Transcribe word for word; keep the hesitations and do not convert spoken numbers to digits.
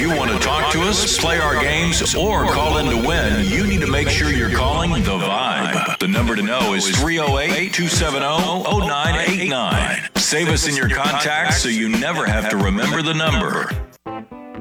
you want to talk to us, play our games, or call in to win, you need to make sure you're calling The Vibe. The number to know is three oh eight, two seven oh, oh nine eight nine. Save us in your contacts so you never have to remember the number.